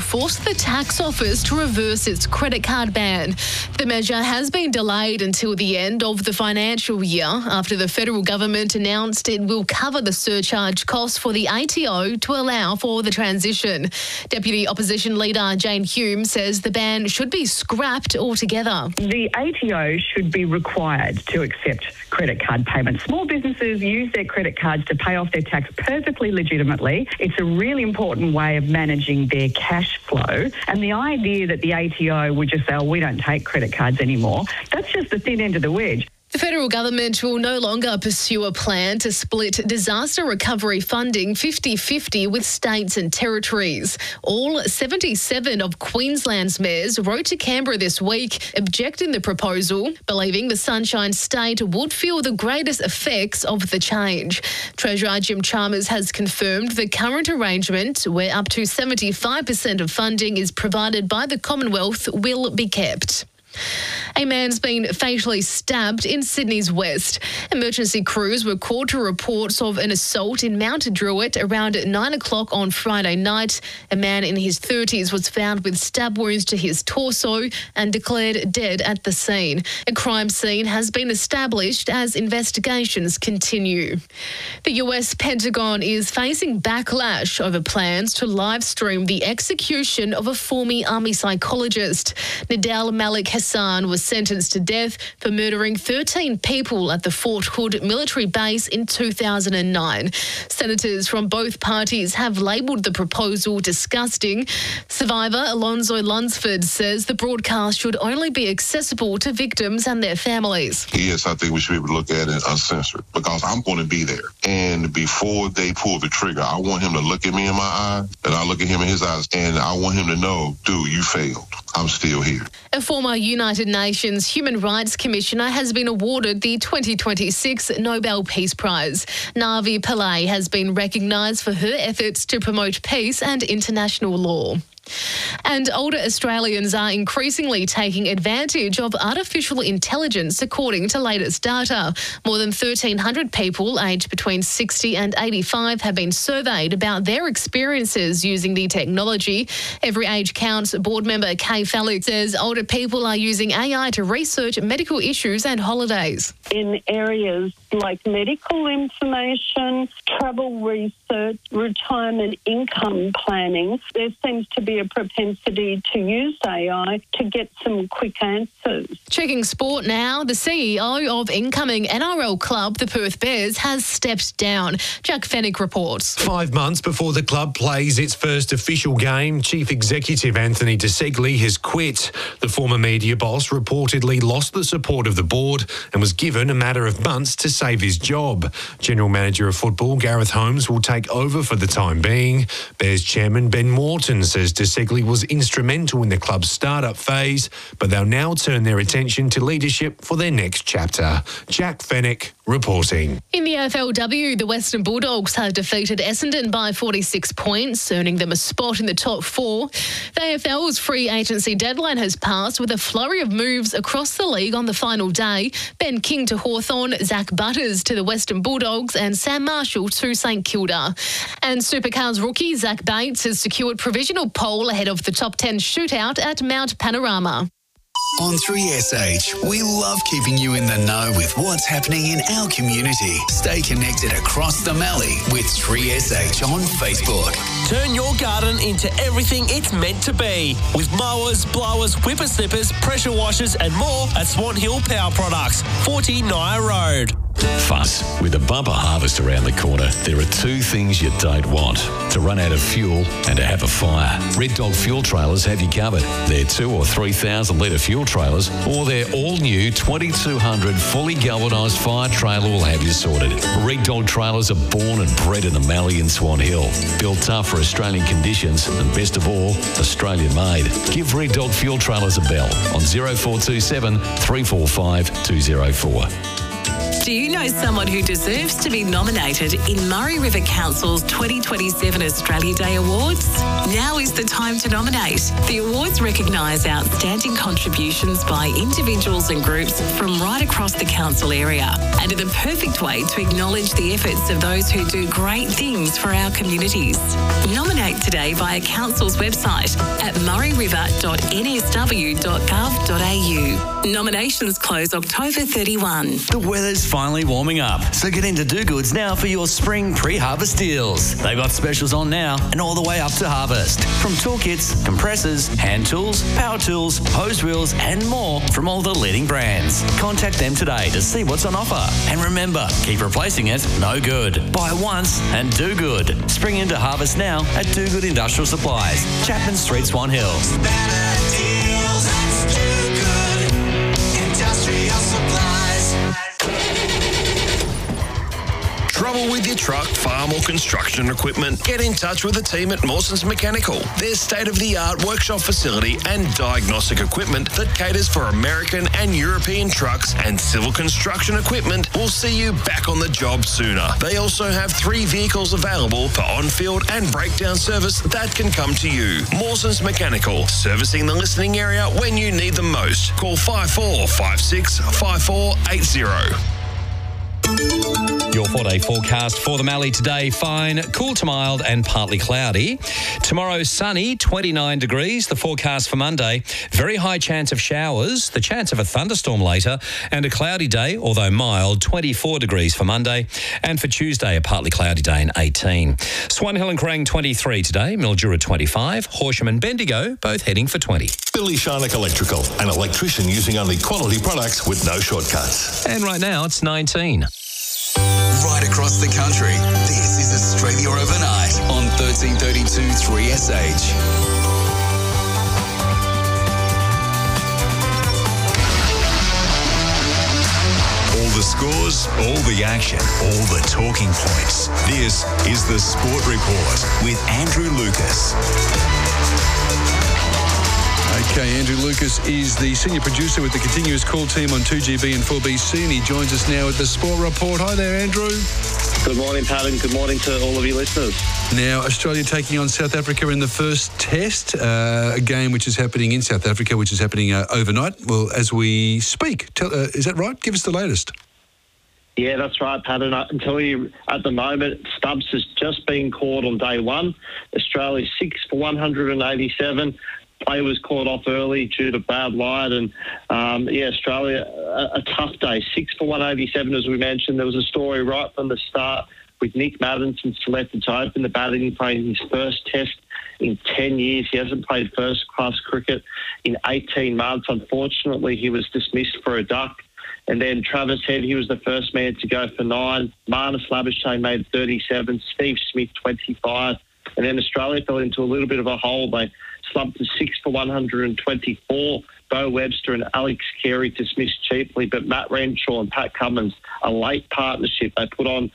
force the tax office to reverse its credit card ban. The measure has been delayed until the end of the financial year after the federal government announced it will cover the surcharge costs for the ATO to allow for the transition. Deputy Opposition Leader Jane Hume says the ban should be scrapped altogether. The ATO should be required to accept credit card payments. Small businesses use their credit cards to pay off their tax perfectly legitimately. It's a really important way of managing their cash flow. And the idea that the ATO would just say, oh, we don't take credit cards anymore, that's just the thin end of the wedge. The federal government will no longer pursue a plan to split disaster recovery funding 50-50 with states and territories. All 77 of Queensland's mayors wrote to Canberra this week objecting the proposal, believing the Sunshine State would feel the greatest effects of the change. Treasurer Jim Chalmers has confirmed the current arrangement, where up to 75% of funding is provided by the Commonwealth, will be kept. A man's been fatally stabbed in Sydney's west. Emergency crews were called to reports of an assault in Mount Druitt around 9 o'clock on Friday night. A man in his 30s was found with stab wounds to his torso and declared dead at the scene. A crime scene has been established as investigations continue. The US Pentagon is facing backlash over plans to live stream the execution of a former army psychologist. Nadal Malik Hassan was sentenced to death for murdering 13 people at the Fort Hood military base in 2009. Senators from both parties have labelled the proposal disgusting. Survivor Alonzo Lunsford says the broadcast should only be accessible to victims and their families. Yes, I think we should be able to look at it uncensored because I'm going to be there. And before they pull the trigger, I want him to look at me in my eyes and I look at him in his eyes and I want him to know, dude, you failed. I'm still here. A former United Nations Human Rights Commissioner has been awarded the 2026 Nobel Peace Prize. Navi Pillay has been recognised for her efforts to promote peace and international law. And older Australians are increasingly taking advantage of artificial intelligence, according to latest data. More than 1,300 people aged between 60 and 85 have been surveyed about their experiences using the technology. Every Age Counts board member Kay Felix says older people are using AI to research medical issues and holidays. In areas like medical information, travel research, retirement income planning, there seems to be a propensity to use AI to get some quick answers. Checking sport now, the CEO of incoming NRL club, the Perth Bears, has stepped down. Jack Fennick reports. 5 months before the club plays its first official game, Chief Executive Anthony De Segli has quit. The former media boss reportedly lost the support of the board and was given a matter of months to save his job. General Manager of Football Gareth Holmes will take over for the time being. Bears Chairman Ben Morton says De Segli was instrumental in the club's start-up phase, but they'll now turn their attention to leadership for their next chapter. Jack Fennick reporting. In the AFLW, the Western Bulldogs have defeated Essendon by 46 points, earning them a spot in the top four. The AFL's free agency deadline has passed with a flurry of moves across the league on the final day. Ben King to Hawthorn, Zach Butters to the Western Bulldogs and Sam Marshall to St Kilda. And Supercars rookie Zach Bates has secured provisional pole ahead of the top 10 shootout at Mount Panorama. On 3SH, we love keeping you in the know with what's happening in our community. Stay connected across the Mallee with 3SH on Facebook. Turn your garden into everything it's meant to be with mowers, blowers, whippersnippers, pressure washers and more at Swan Hill Power Products, 40 Naya Road. Fuss. With a bumper harvest around the corner, there are two things you don't want: to run out of fuel and to have a fire. Red Dog Fuel Trailers have you covered. Their 2,000 or 3,000 litre fuel trailers or their all-new 2,200 fully galvanised fire trailer will have you sorted. Red Dog Trailers are born and bred in the Mallee and Swan Hill. Built tough for Australian conditions and, best of all, Australian made. Give Red Dog Fuel Trailers a bell on 0427 345 204. Do you know someone who deserves to be nominated in Murray River Council's 2027 Australia Day Awards? Now is the time to nominate. The awards recognise outstanding contributions by individuals and groups from right across the council area and are the perfect way to acknowledge the efforts of those who do great things for our communities. Nominate today via Council's website at murrayriver.nsw.gov.au. Nominations close October 31. The weather's finally warming up, so get into Do Goods now for your spring pre-harvest deals. They've got specials on now and all the way up to harvest. From toolkits, compressors, hand tools, power tools, hose reels and more from all the leading brands. Contact them today to see what's on offer. And remember, keep replacing it, no good. Buy once and do good. Spring into harvest now at Do Good Industrial Supplies, Chapman Street, Swan Hill. Better deals at Do Good Industrial Supplies. Trouble with your truck, farm or construction equipment? Get in touch with the team at Mawson's Mechanical. Their state-of-the-art workshop facility and diagnostic equipment that caters for American and European trucks and civil construction equipment will see you back on the job sooner. They also have 3 vehicles available for on-field and breakdown service that can come to you. Mawson's Mechanical, servicing the listening area when you need them most. Call 5456 5480. Your 4-day forecast for the Mallee today: fine, cool to mild and partly cloudy. Tomorrow, sunny, 29 degrees. The forecast for Monday, very high chance of showers, the chance of a thunderstorm later, and a cloudy day, although mild, 24 degrees for Monday. And for Tuesday, a partly cloudy day and 18. Swan Hill and Kerrang 23 today, Mildura 25, Horsham and Bendigo both heading for 20. Billy Sharnock Electrical, an electrician using only quality products with no shortcuts. And right now, it's 19. Right across the country, this is Australia Overnight on 1332 3SH. All the scores, all the action, all the talking points. This is the Sport Report with Andrew Lucas. Okay, Andrew Lucas is the senior producer with the Continuous Call team on 2GB and 4BC, and he joins us now at the Sport Report. Hi there, Andrew. Good morning, Pat, and good morning to all of your listeners. Now, Australia taking on South Africa in the first test, a game which is happening in South Africa, which is happening overnight. Well, as we speak. Is that right? Give us the latest. Yeah, that's right, Pat. And I can tell you at the moment, Stubbs has just been caught on day one. Australia 6 for 187. Play was caught off early due to bad light, and Australia a tough day. 6 for 187, as we mentioned. There was a story right from the start with Nick Maddinson selected to open the batting, playing his first test in 10 years. He hasn't played first-class cricket in 18 months. Unfortunately, he was dismissed for a duck. And then Travis Head, he was the first man to go for 9. Marnus Labuschagne made 37. Steve Smith, 25. And then Australia fell into a little bit of a hole. They slumped to 6 for 124. Bo Webster and Alex Carey dismissed cheaply, but Matt Renshaw and Pat Cummins, a late partnership. They put on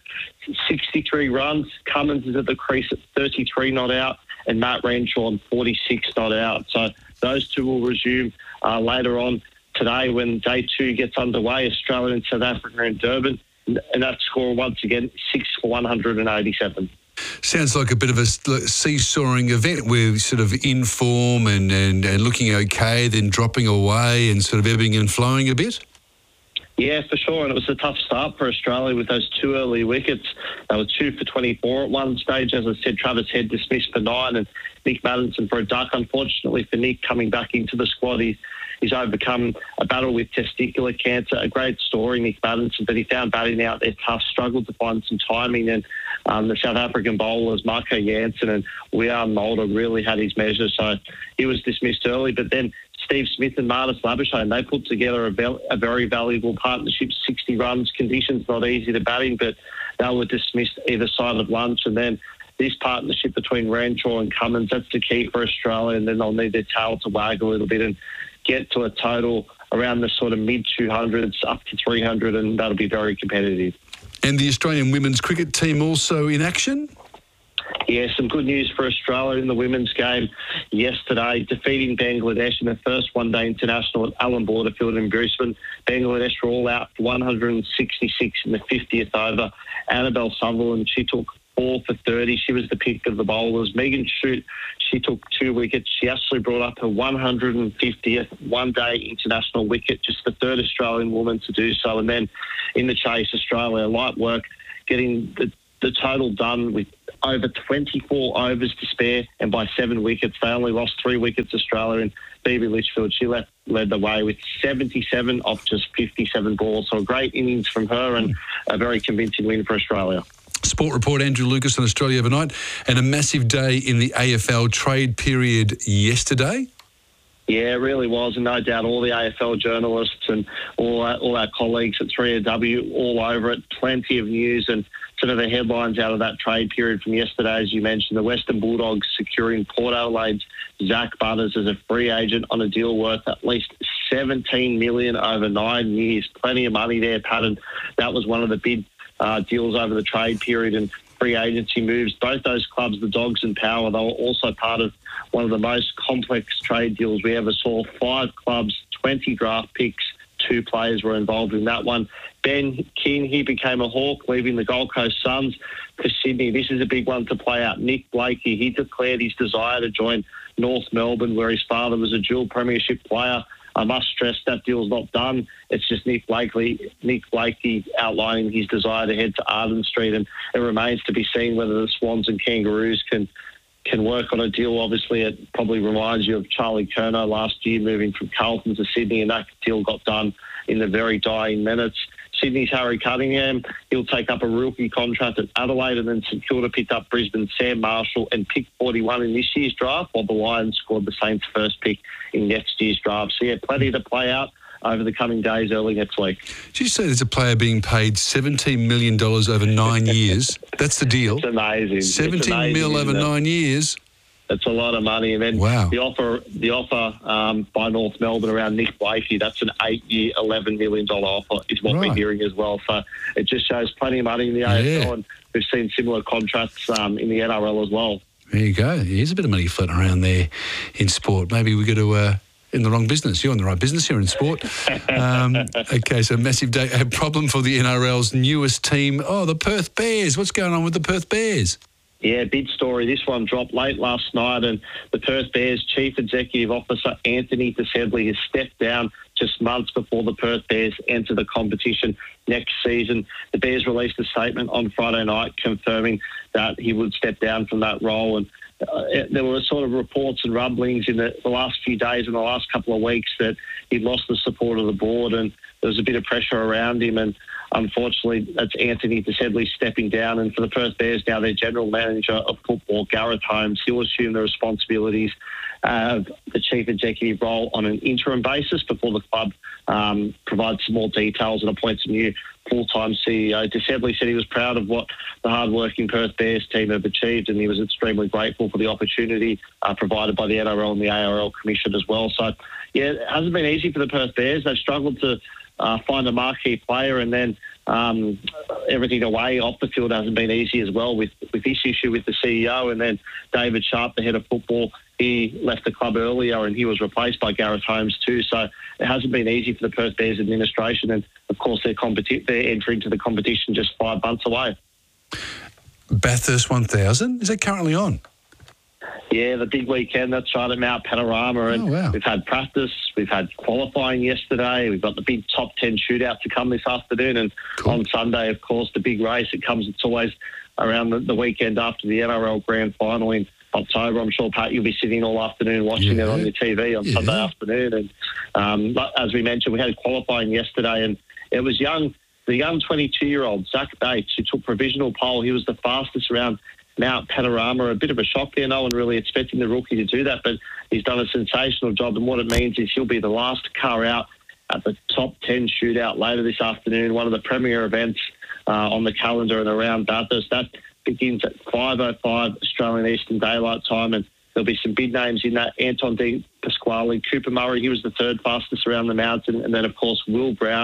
63 runs. Cummins is at the crease at 33 not out, and Matt Renshaw on 46 not out. So those two will resume later on today when day 2 gets underway. Australia and South Africa in Durban, and that score once again 6 for 187. Sounds like a bit of a seesawing event. We're sort of in form and looking okay, then dropping away and sort of ebbing and flowing a bit. Yeah, for sure. And it was a tough start for Australia with those 2 early wickets. They were 2 for 24 at one stage. As I said, Travis Head dismissed for 9 and Nick Maddinson for a duck. Unfortunately for Nick, coming back into the squad, he's overcome a battle with testicular cancer. A great story, Nick Maddinson, but he found batting out there tough, struggled to find some timing, and the South African bowlers, Marco Jansen and Wiaan Mulder, really had his measure. So he was dismissed early, but then Steve Smith and Marnus Labuschagne, they put together a very valuable partnership, 60 runs, conditions not easy to bat in, but they were dismissed either side of lunch. And then this partnership between Renshaw and Cummins, that's the key for Australia, and then they'll need their tail to wag a little bit and get to a total around the sort of mid-200s up to 300, and that'll be very competitive. And the Australian women's cricket team also in action? Yeah, some good news for Australia in the women's game yesterday, defeating Bangladesh in the first one-day international at Allan Borderfield in Brisbane. Bangladesh were all out for 166 in the 50th over. Annabelle Sutherland, she took 4 for 30. She was the pick of the bowlers. Megan Shute, she took 2 wickets. She actually brought up her 150th one-day international wicket, just the third Australian woman to do so. And then in the chase, Australia, light work, getting the total done with over 24 overs to spare, and by 7 wickets. They only lost 3 wickets, Australia, and Phoebe Litchfield, she led the way with 77 off just 57 balls. So a great innings from her and a very convincing win for Australia. Sport report, Andrew Lucas on Australia Overnight, and a massive day in the AFL trade period yesterday. Yeah, it really was, and no doubt all the AFL journalists and all our colleagues at 3AW all over it. Plenty of news, and some of the headlines out of that trade period from yesterday, as you mentioned, the Western Bulldogs securing Port Adelaide's Zach Butters as a free agent on a deal worth at least $17 million over 9 years. Plenty of money there, Pat, and that was one of the big deals over the trade period and free agency moves. Both those clubs, the Dogs and Power, they were also part of one of the most complex trade deals we ever saw. 5 clubs, 20 draft picks, 2 players were involved in that one. Ben King, he became a Hawk, leaving the Gold Coast Suns to Sydney. This is a big one to play out. Nick Blakey, he declared his desire to join North Melbourne, where his father was a dual premiership player. I must stress that deal's not done. It's just Nick Blakey outlining his desire to head to Arden Street, and it remains to be seen whether the Swans and Kangaroos can work on a deal. Obviously, it probably reminds you of Charlie Curnow last year moving from Carlton to Sydney, and that deal got done in the very dying minutes. Sydney's Harry Cunningham, he'll take up a rookie contract at Adelaide, and then St Kilda picked up Brisbane's Sam Marshall and picked 41 in this year's draft, while the Lions scored the Saints' first pick in next year's draft. So, yeah, plenty to play out over the coming days, early next week. Did you say there's a player being paid $17 million over 9 years? That's the deal. It's amazing. 17 mil over 9 years. It's a lot of money. And then the offer by North Melbourne around Nick Blakey, that's an 8-year, $11 million offer is what we're hearing as well. So it just shows plenty of money in the AFL, and we've seen similar contracts in the NRL as well. There you go. There's a bit of money floating around there in sport. Maybe we got to... in the wrong business. You're in the right business. You're in sport. Okay, so massive day. A problem for the NRL's newest team. Oh, the Perth Bears. What's going on with the Perth Bears? Yeah, big story. This one dropped late last night, and the Perth Bears Chief Executive Officer Anthony DeSedley has stepped down just months before the Perth Bears enter the competition next season. The Bears released a statement on Friday night confirming that he would step down from that role, and there were sort of reports and rumblings in the last few days and the last couple of weeks that he'd lost the support of the board, and there was a bit of pressure around him, and unfortunately that's Anthony DeSedley stepping down. And for the Perth Bears now, their general manager of football, Gareth Holmes, he'll assume the responsibilities of the chief executive role on an interim basis before the club provides some more details and appoints a new full-time CEO. DeSedley said he was proud of what the hard-working Perth Bears team have achieved, and he was extremely grateful for the opportunity provided by the NRL and the ARL Commission as well. So, yeah, it hasn't been easy for the Perth Bears. They've struggled to find a marquee player, and then everything away off the field hasn't been easy as well with this issue with the CEO. And then David Sharp, the head of football, he left the club earlier and he was replaced by Gareth Holmes too. So it hasn't been easy for the Perth Bears administration, and of course they're entering to the competition just 5 months away. Bathurst 1000, is that currently on? Yeah, the big weekend, that's right, at Mount Panorama. And we've had practice, we've had qualifying yesterday, we've got the big top 10 shootout to come this afternoon, and on Sunday, of course, the big race. It's always around the weekend after the NRL Grand Final in October. I'm sure, Pat, you'll be sitting all afternoon watching it on your TV on Sunday afternoon. And but as we mentioned, we had qualifying yesterday, and it was the young 22-year-old, Zach Bates, who took provisional pole. He was the fastest around Mount Panorama. A bit of a shock there. No one really expecting the rookie to do that, but he's done a sensational job. And what it means is he'll be the last car out at the top 10 shootout later this afternoon, one of the premier events on the calendar and around Bathurst. That begins at 5:05 Australian Eastern Daylight Time, and there'll be some big names in that. Anton De Pasquale, Cooper Murray, he was the third fastest around the mountain, and then, of course, Will Brown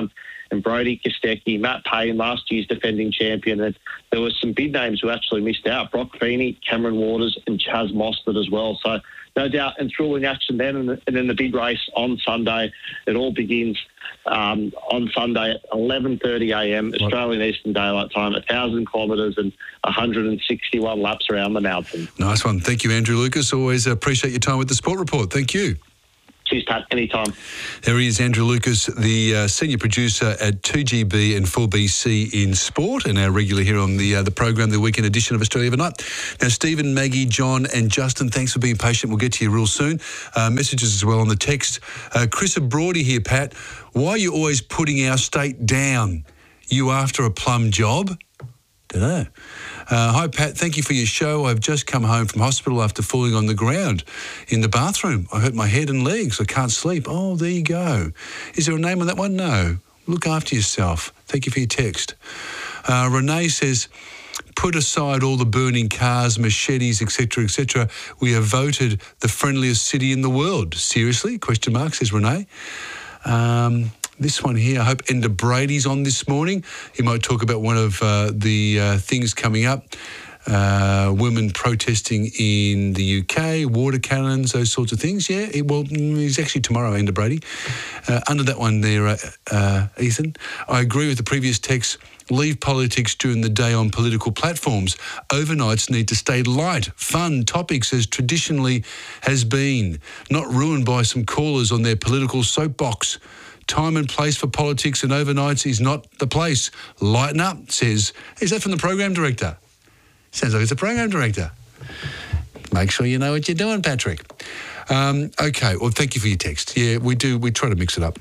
and Brody Kostecki, Matt Payne, last year's defending champion. And there were some big names who actually missed out. Brock Feeney, Cameron Waters and Chaz Mostert as well. So no doubt enthralling action then. And then the big race on Sunday. It all begins on Sunday at 11:30am Australian Eastern Daylight Time, 1,000 kilometres and 161 laps around the mountain. Nice one. Thank you, Andrew Lucas. Always appreciate your time with the Sport Report. Thank you. Cheers, Pat. Anytime. There he is, Andrew Lucas, the senior producer at 2GB and 4BC in Sport, and our regular here on the program, the weekend edition of Australia Overnight. Now, Stephen, Maggie, John and Justin, thanks for being patient. We'll get to you real soon. Messages as well on the text. Chris Abroady here, Pat. Why are you always putting our state down? You after a plum job? Don't know. Hi, Pat. Thank you for your show. I've just come home from hospital after falling on the ground in the bathroom. I hurt my head and legs. I can't sleep. Oh, there you go. Is there a name on that one? No. Look after yourself. Thank you for your text. Renee says, put aside all the burning cars, machetes, etc., etc. We are voted the friendliest city in the world. Seriously? Question mark, says Renee. This one here, I hope Enda Brady's on this morning. He might talk about one of the things coming up. Women protesting in the UK, water cannons, those sorts of things. Yeah, he's actually tomorrow, Enda Brady. Under that one there, Ethan, I agree with the previous text. Leave politics during the day on political platforms. Overnights need to stay light, fun topics as traditionally has been, not ruined by some callers on their political soapbox. Time and place for politics and overnights is not the place. Lighten up, says. Is that from the program director? Sounds like it's a program director. Make sure you know what you're doing, Patrick. Okay, well, thank you for your text. Yeah, we do. We try to mix it up.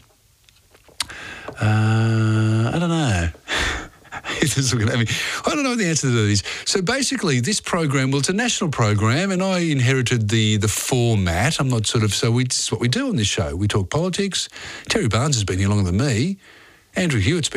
I don't know. I don't know what the answer to that is. So basically, this program, well, it's a national program, and I inherited the format. I'm not this is what we do on this show. We talk politics. Terry Barnes has been here longer than me. Andrew Lucas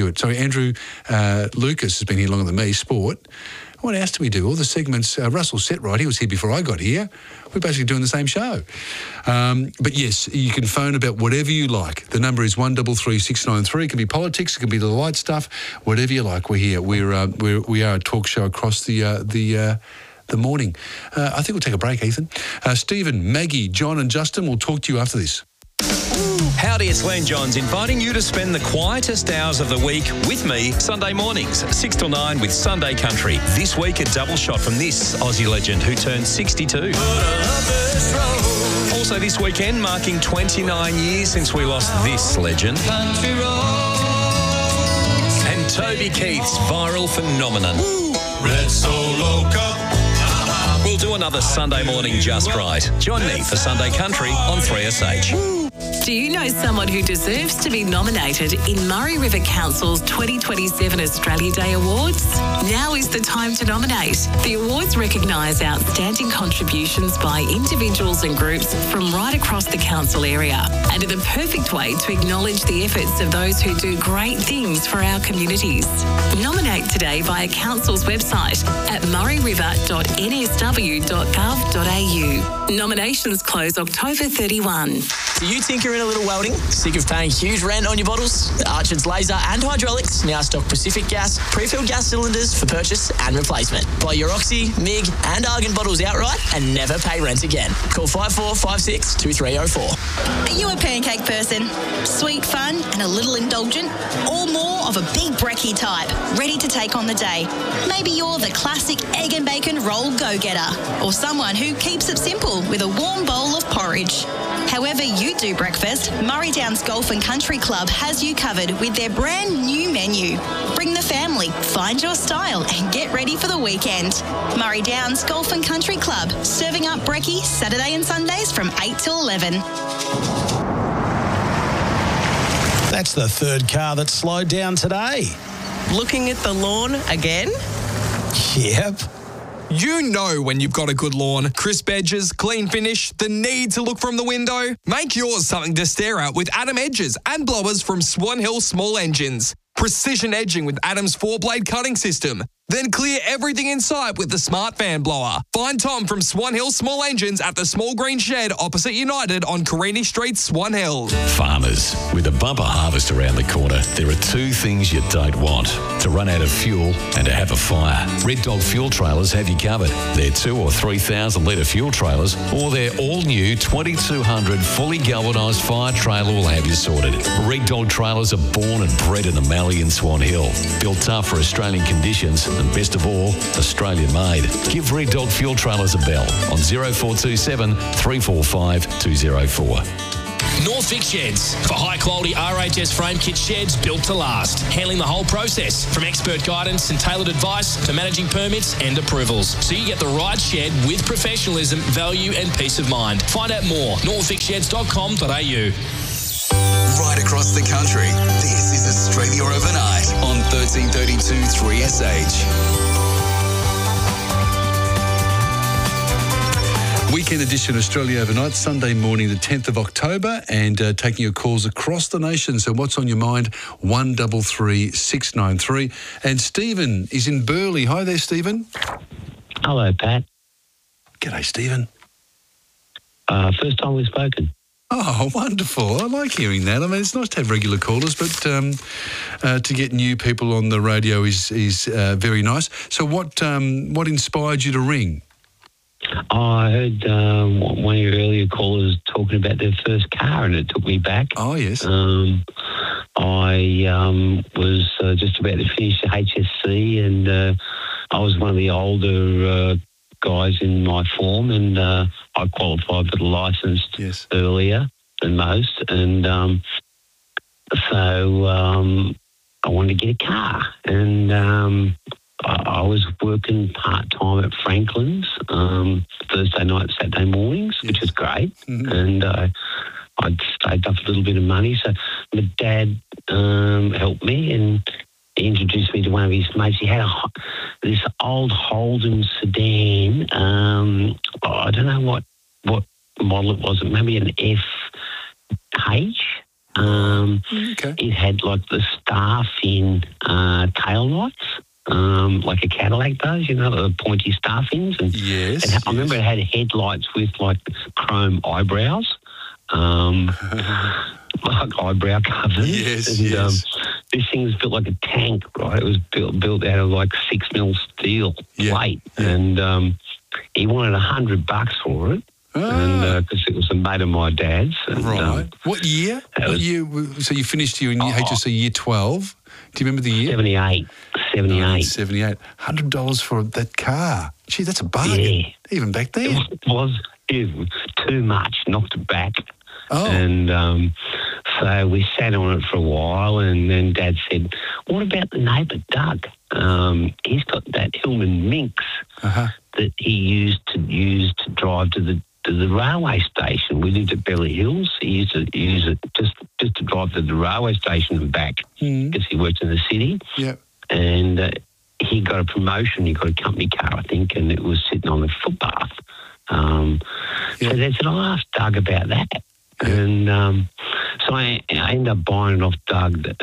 has been here longer than me, sport. What else do we do? All the segments, Russell Setright, he was here before I got here. We're basically doing the same show. But yes, you can phone about whatever you like. The number is 133693. It can be politics, it can be the light stuff, whatever you like. We're here. We are a talk show across the morning. I think we'll take a break, Ethan. Stephen, Maggie, John and Justin will talk to you after this. Howdy, it's Len Johns inviting you to spend the quietest hours of the week with me Sunday mornings, 6 till 9 with Sunday Country. This week, a double shot from this Aussie legend who turned 62. Also this weekend, marking 29 years since we lost this legend. And Toby Keith's viral phenomenon. Red Solo Cup. We'll do another Sunday morning just right. Join me for Sunday Country on 3SH. Do you know someone who deserves to be nominated in Murray River Council's 2027 Australia Day Awards? Now is the time to nominate. The awards recognise outstanding contributions by individuals and groups from right across the council area and are the perfect way to acknowledge the efforts of those who do great things for our communities. Nominate today via Council's website at murrayriver.nsw.gov.au. Nominations close October 31. Do you think you're in a little welding? Sick of paying huge rent on your bottles? Archer's Laser and Hydraulics now stock Pacific Gas pre-filled gas cylinders for purchase and replacement. Buy your Oxy, MIG and Argon bottles outright and never pay rent again. Call 5456 2304. Are you a pancake person? Sweet, fun and a little indulgent? Or more of a big brekkie type, ready to take on the day? Maybe you're the classic egg and bacon roll go-getter or someone who keeps it simple with a warm bowl of porridge. However you do breakfast, Murray Downs Golf and Country Club has you covered with their brand new menu. Bring the family, find your style and get ready for the weekend. Murray Downs Golf and Country Club, serving up brekkie Saturday and Sundays from 8 till 11. That's the third car that slowed down today. Looking at the lawn again? Yep. You know when you've got a good lawn. Crisp edges, clean finish, the need to look from the window. Make yours something to stare at with Adam Edges and blowers from Swan Hill Small Engines. Precision edging with Adams 4-blade cutting system. Then clear everything in sight with the Smart Fan Blower. Find Tom from Swan Hill Small Engines at the Small Green Shed opposite United on Carini Street, Swan Hill. Farmers, with a bumper harvest around the corner, there are two things you don't want: to run out of fuel and to have a fire. Red Dog Fuel Trailers have you covered. Their 2,000 or 3,000 litre fuel trailers or their all-new 2,200 fully galvanised fire trailer will have you sorted. Red Dog trailers are born and bred in the Mallee and Swan Hill. Built tough for Australian conditions and, best of all, Australian made. Give Red Dog Fuel Trailers a bell on 0427 345 204. Northvic Sheds, for high-quality RHS frame kit sheds built to last. Handling the whole process, from expert guidance and tailored advice to managing permits and approvals, so you get the right shed with professionalism, value and peace of mind. Find out more, northvicsheds.com.au. Right across the country, this is Australia Overnight on 1332 3SH. Weekend edition Australia Overnight, Sunday morning, the 10th of October, and taking your calls across the nation. So what's on your mind? 133 693. And Stephen is in Burleigh. Hi there, Stephen. Hello, Pat. G'day, Stephen. First time we've spoken. Oh, wonderful. I like hearing that. I mean, it's nice to have regular callers, but to get new people on the radio is very nice. So what inspired you to ring? I heard one of your earlier callers talking about their first car, and it took me back. Oh, yes. I was just about to finish the HSC, and I was one of the older guys in my form, and I qualified for the licence earlier than most, and so I wanted to get a car, and I was working part-time at Franklin's Thursday night, Saturday mornings, which was great, and I'd saved up a little bit of money, so my dad helped me, and he introduced me to one of his mates. He had this old Holden sedan. I don't know what model it was. Maybe an FH. It had like the star fin tail lights, like a Cadillac does. You know, the pointy star fins. And I remember it had headlights with like chrome eyebrows. Like eyebrow covers. This thing was built like a tank, right? It was built out of like 6mm steel plate, and he wanted $100 for it, and because it was a mate of my dad's. And, right. What year? So you finished your HSC year 12. Do you remember the year? 78. 78. $100 for that car. Gee, that's a bargain. Even back then. It was too much. Knocked it back. And so we sat on it for a while, and then Dad said, what about the neighbour, Doug? He's got that Hillman Minx that he used to drive to the railway station. We lived at Belly Hills. He used to use it just to drive to the railway station and back because he worked in the city. And he got a promotion. He got a company car, I think, and it was sitting on the footpath. So they said, I'll ask Doug about that. And so I ended up buying it off Doug a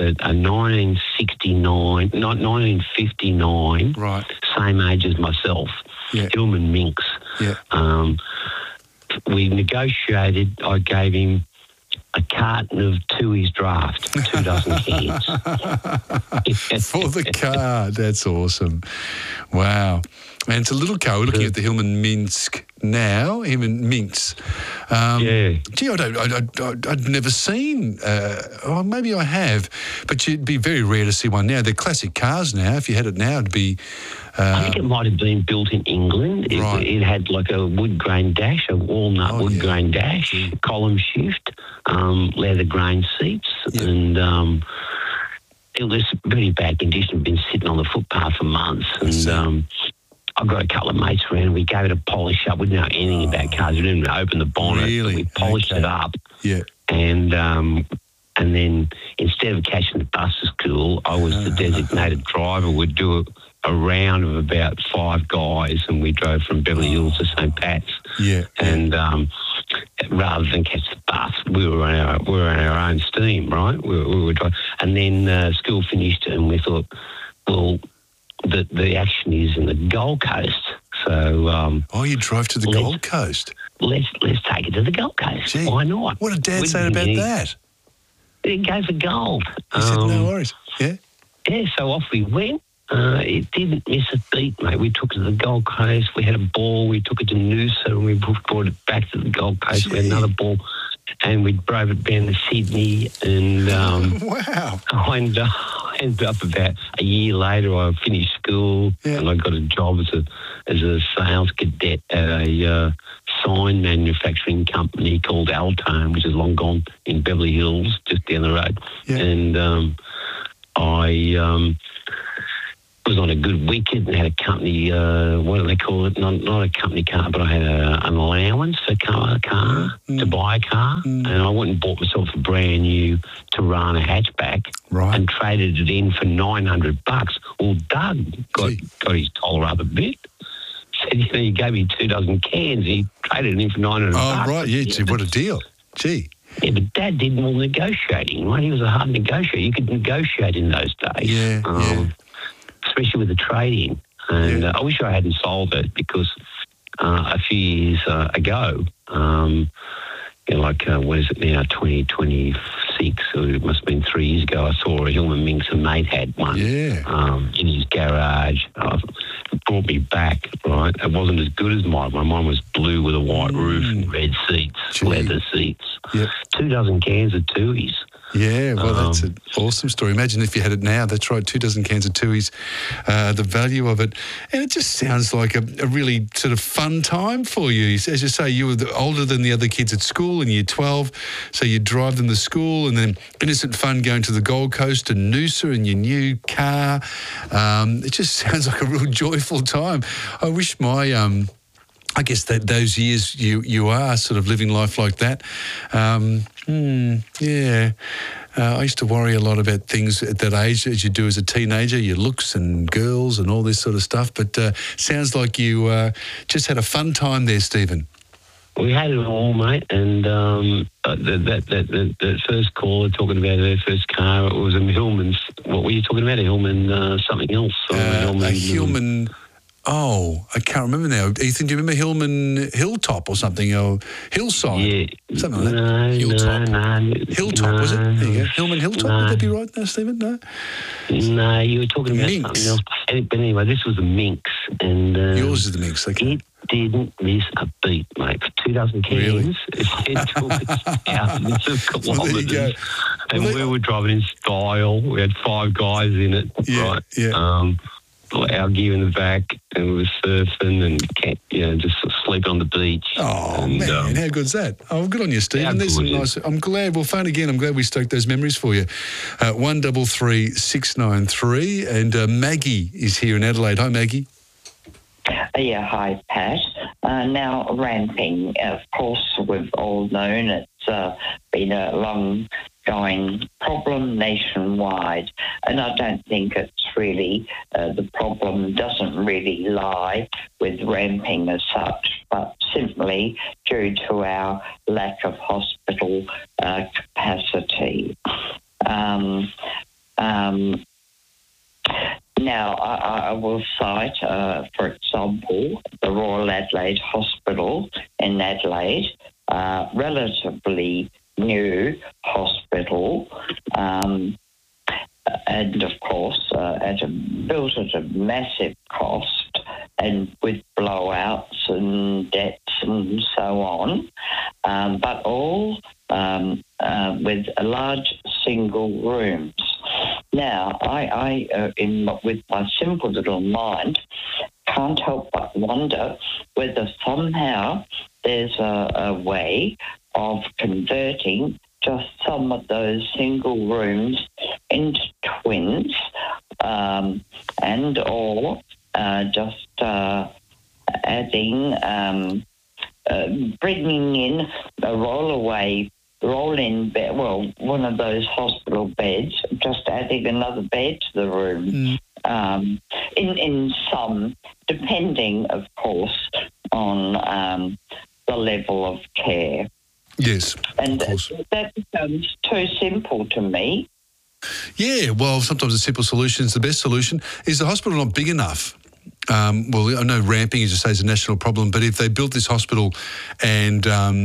1959, same age as myself, Hillman Minx. We negotiated. I gave him a carton of Tooheys Draft, 2 dozen cans. For the car. That's awesome. Wow. And it's a little car. We're looking at the Hillman Minsk now, Hillman Minx. Gee, I'd never seen, or maybe I have, but it'd be very rare to see one now. They're classic cars now. If you had it now, it'd be... I think it might have been built in England. It had like a wood grain dash, a walnut wood grain dash, column shift, leather grain seats, and it was pretty bad condition. Been sitting on the footpath for months, and I got a couple of mates around. We gave it a polish up. We didn't know anything about cars. We didn't even open the bonnet. Really? We polished it up. And then instead of catching the bus to school, I was the designated driver. We'd do a round of about 5 guys, and we drove from Beverly Hills to St. Pat's. And rather than catch the bus, we were on our own steam, right? We were driving. And then school finished and we thought, well, the action is in the Gold Coast. So... you drove to the Gold Coast? Let's take it to the Gold Coast. Gee, why not? What did Dad say about that? Go for gold. He said, no worries. Yeah? Yeah, so off we went. It didn't miss a beat, mate. We took it to the Gold Coast. We had a ball. We took it to Noosa and we brought it back to the Gold Coast. Gee. We had another ball and we drove it down to Sydney. And wow. I ended up about a year later. I finished school and I got a job as a sales cadet at a sign manufacturing company called Altone, which is long gone, in Beverly Hills, just down the road. Yeah. And I was on a good wicket and had a company, what do they call it? Not a company car, but I had an allowance for a car to buy a car. And I went and bought myself a brand new Tirana hatchback and traded it in for $900. Well, Doug got his collar up a bit. Said, you gave me 2 dozen cans. He traded it in for $900. Oh, right, yeah. Gee, what a deal. Gee. Yeah, but Dad did more negotiating, right? He was a hard negotiator. You could negotiate in those days. Yeah, especially with the trading. And I wish I hadn't sold it because a few years ago, what is it now, 2026, or it must have been 3 years ago, I saw a Hillman Minx, a mate had one in his garage. It brought me back, right? It wasn't as good as mine. Mine was blue with a white roof and red seats, leather seats. Yep. 2 dozen cans of Tooheys. Yeah, well, that's an awesome story. Imagine if you had it now. That's right, 2 dozen cans of Tooheys, the value of it. And it just sounds like a really sort of fun time for you. As you say, you were older than the other kids at school in year 12, so you drive them to school and then innocent fun going to the Gold Coast and Noosa in your new car. It just sounds like a real joyful time. I wish my... I guess that those years you are sort of living life like that. I used to worry a lot about things at that age, as you do as a teenager, your looks and girls and all this sort of stuff. But sounds like you just had a fun time there, Stephen. We had it all, mate. And the first caller talking about their first car, it was a Hillman's. What were you talking about? A Hillman something else? A Hillman... Oh, I can't remember now. Ethan, do you remember Hillman Hilltop or something? Or Hillside? Yeah. Something like that. No. Hilltop, was it? There you go. Hillman Hilltop, would that be right there, Stephen? No? No, you were talking about Minx. something else. But anyway, this was a Minx. And yours is the Minx, okay. It didn't miss a beat, mate. For 2 dozen cans, really? It took us thousands of kilometres. Well, there you go. And we were driving in style. We had 5 guys in it, right? Yeah. Our gear in the back, and we were surfing and just sleeping on the beach. Oh, man, how good's that? Oh, good on you, Stephen. There's some nice... I'm glad. Well, phone again. I'm glad we stoked those memories for you. 133 693, and Maggie is here in Adelaide. Hi, Maggie. Yeah, hi, Pat. Now, ramping, of course, we've all known it's been a long-going problem nationwide, and I don't think it's really, the problem doesn't really lie with ramping as such, but simply due to our lack of hospital capacity. Now, I will cite, for example, the Royal Adelaide Hospital in Adelaide, relatively new hospital, and of course, built at a massive cost and with blowouts and debts and so on, but all with large single rooms. Now, I with my simple little mind, can't help but wonder whether somehow there's a way of converting just some of those single rooms into twins, and or just adding, bringing in a roll-in bed, well, one of those hospital beds, just adding another bed to the room. In some, depending, of course, on the level of care. Yes, and of course. That becomes too simple to me. Yeah, well, sometimes a simple solution is the best solution. Is the hospital not big enough? Well, I know ramping, as you say, is a national problem, but if they built this hospital and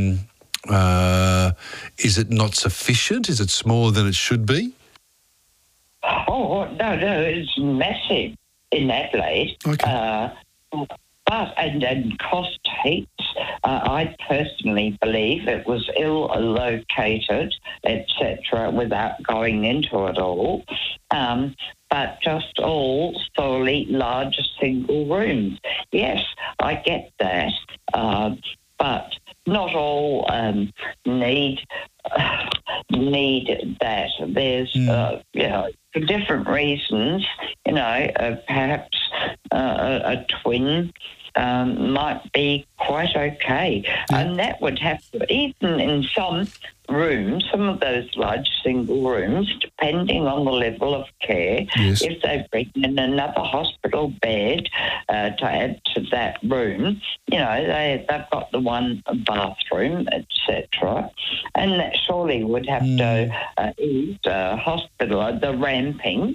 is it not sufficient? Is it smaller than it should be? Oh, no, it's massive in Adelaide. Okay. But and cost heaps. I personally believe it was ill located, etc., without going into it all. But just all solely large single rooms. Yes, I get that. But not all need that. There's, for different reasons, perhaps a twin might be quite okay. And that would have to, even in some rooms, some of those large single rooms, depending on the level of care, if they bring in another hospital bed to add to that room, they've got the one bathroom, etc. And that surely would have to ease hospital, the ramping.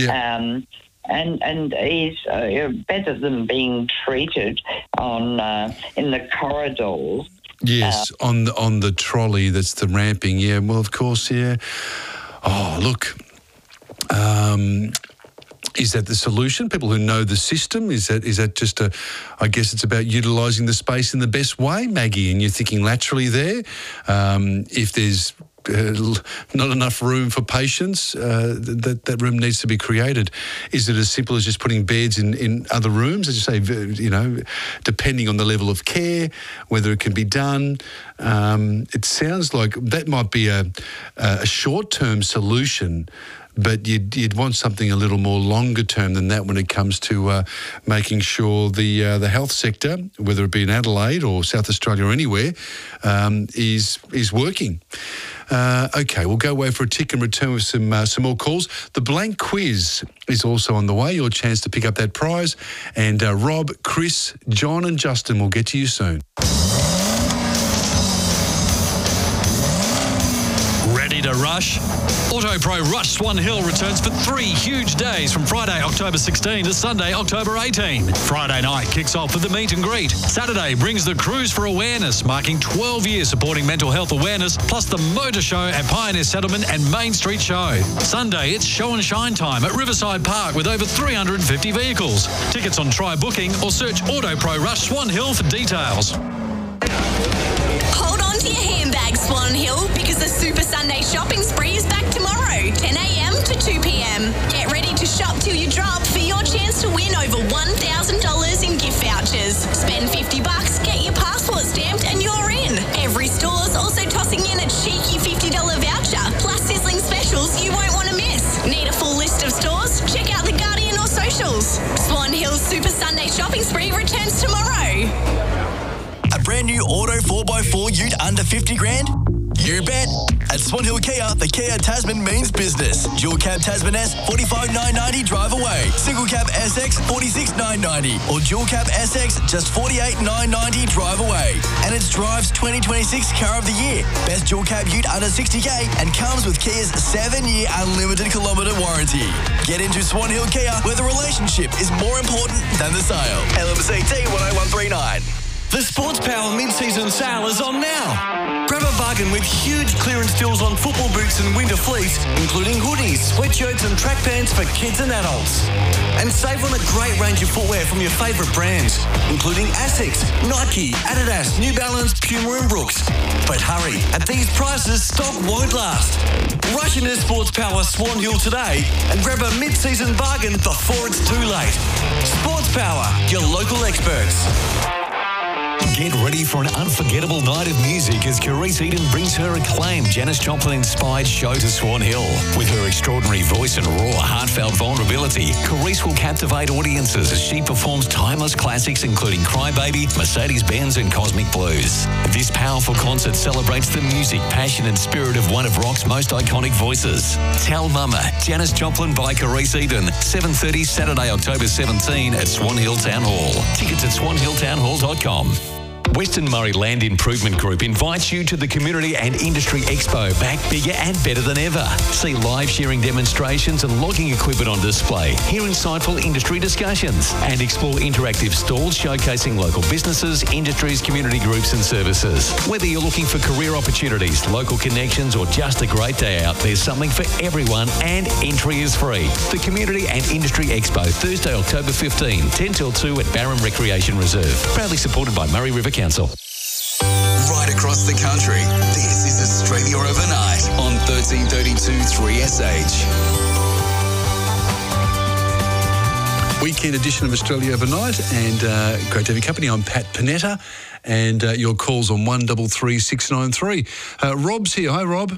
And is better than being treated on in the corridors. Yes, on the trolley. That's the ramping. Yeah. Well, of course. Yeah. Oh, look. Is that the solution? People who know the system, is that just I guess it's about utilising the space in the best way, Maggie. And you're thinking laterally there. If there's not enough room for patients, that room needs to be created. Is it as simple as just putting beds in other rooms? As you say, depending on the level of care, whether it can be done. It sounds like that might be a short-term solution, but you'd want something a little more longer term than that when it comes to making sure the health sector, whether it be in Adelaide or South Australia or anywhere, is working. Okay, we'll go away for a tick and return with some more calls. The blank quiz is also on the way. Your chance to pick up that prize. And Rob, Chris, John and Justin will get to you soon. Ready to rush? AutoPro Rush Swan Hill returns for 3 huge days from Friday, October 16 to Sunday, October 18. Friday night kicks off with the meet and greet. Saturday brings the Cruise for Awareness, marking 12 years supporting mental health awareness, plus the Motor Show at Pioneer Settlement and Main Street Show. Sunday, it's show and shine time at Riverside Park with over 350 vehicles. Tickets on Try Booking or search AutoPro Rush Swan Hill for details. Hold on to your handbags, Swan Hill, because the Super Sunday shopping spree is back tomorrow, 10 a.m. to 2 p.m. Get ready to shop till you drop for your chance to win over $1,000 in gift vouchers. Spend $50, get your passport stamped, and you're in. Every store's also tossing in a cheeky $50 voucher, plus sizzling specials you won't want to miss. Need a full list of stores? Check out The Guardian or socials. Swan Hill's Super Sunday shopping spree returns tomorrow. A brand new auto 4x4 ute under 50 grand? You bet. At Swan Hill Kia, the Kia Tasman means business. Dual cab Tasman S, $45,990 drive away. Single cab SX, $46,990. Or dual cab SX, just $48,990 drive away. And it's Drive's 2026 Car of the Year. Best dual cab ute under 60k and comes with Kia's 7-year unlimited kilometre warranty. Get into Swan Hill Kia, where the relationship is more important than the sale. LMCT 10139. The Sports Power mid-season sale is on now. Grab a bargain with huge clearance deals on football boots and winter fleece, including hoodies, sweatshirts and track pants for kids and adults. And save on a great range of footwear from your favourite brands, including Asics, Nike, Adidas, New Balance, Puma and Brooks. But hurry, at these prices, stock won't last. Rush into Sports Power Swan Hill today and grab a mid-season bargain before it's too late. Sports Power, your local experts. Get ready for an unforgettable night of music as Carice Eden brings her acclaimed Janis Joplin-inspired show to Swan Hill. With her extraordinary voice and raw, heartfelt vulnerability, Carice will captivate audiences as she performs timeless classics including Crybaby, Mercedes-Benz and Cosmic Blues. This powerful concert celebrates the music, passion and spirit of one of rock's most iconic voices. Tell Mama, Janis Joplin by Carice Eden, 7:30 Saturday, October 17 at Swan Hill Town Hall. Tickets at swanhilltownhall.com. Western Murray Land Improvement Group invites you to the Community and Industry Expo, back bigger and better than ever. See live shearing demonstrations and logging equipment on display, hear insightful industry discussions, and explore interactive stalls showcasing local businesses, industries, community groups and services. Whether you're looking for career opportunities, local connections or just a great day out, there's something for everyone and entry is free. The Community and Industry Expo, Thursday, October 15, 10 till 2 at Barham Recreation Reserve. Proudly supported by Murray River Council. Right across the country, this is Australia Overnight on 1332 3SH. Weekend edition of Australia Overnight, and great to have your company. I'm Pat Panetta, and your calls on 133 693. Rob's here. Hi, Rob.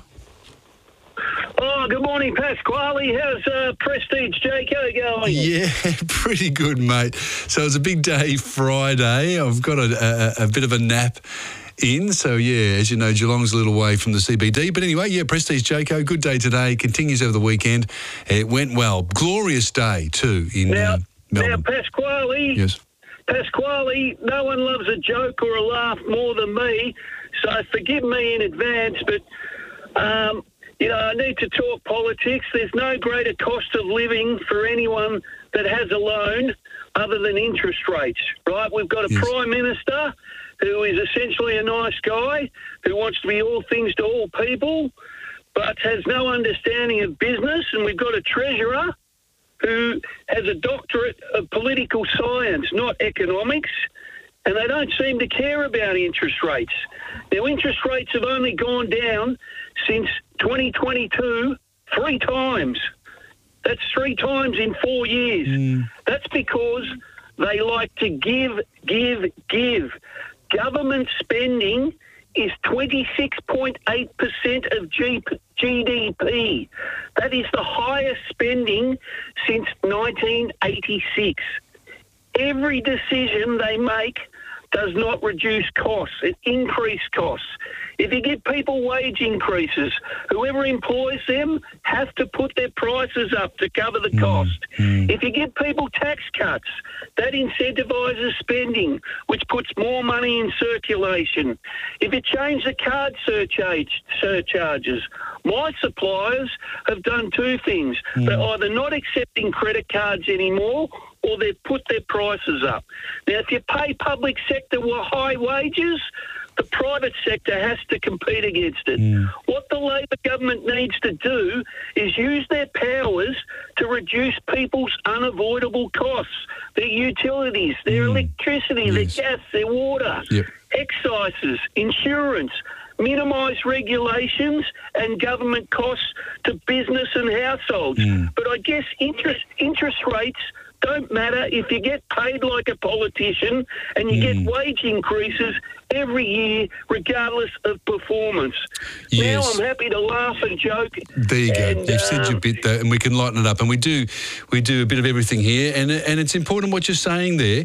Oh, good morning, Pasquale. How's Prestige Jayco going? Yeah, pretty good, mate. So it's a big day Friday. I've got a bit of a nap in. So, yeah, as you know, Geelong's a little way from the CBD. But anyway, yeah, Prestige Jayco, good day today. Continues over the weekend. It went well. Glorious day, too, in Melbourne. Now, Pasquale. Yes. Pasquale, no one loves a joke or a laugh more than me. So forgive me in advance, but... you know, I need to talk politics. There's no greater cost of living for anyone that has a loan other than interest rates, right? We've got a Prime Minister who is essentially a nice guy who wants to be all things to all people but has no understanding of business, and we've got a Treasurer who has a doctorate of political science, not economics, and they don't seem to care about interest rates. Now, interest rates have only gone down since 2022 3 times. That's 3 times in 4 years. That's because they like to give. Government spending is 26.8% of GDP. That is the highest spending since 1986. Every decision they make does not reduce costs, it increases costs. If you give people wage increases, whoever employs them have to put their prices up to cover the cost. If you give people tax cuts, that incentivises spending, which puts more money in circulation. If you change the card surcharges, my suppliers have done 2 things. They're either not accepting credit cards anymore or they've put their prices up. Now, if you pay public sector high wages, the private sector has to compete against it. What the Labor government needs to do is use their powers to reduce people's unavoidable costs, their utilities, their electricity, their gas, their water, excises, insurance, minimise regulations and government costs to business and households. But I guess interest rates don't matter if you get paid like a politician and you get wage increases every year regardless of performance. Now I'm happy to laugh and joke. There you go. You've said your bit there, and we can lighten it up. And we do a bit of everything here, and it's important what you're saying there.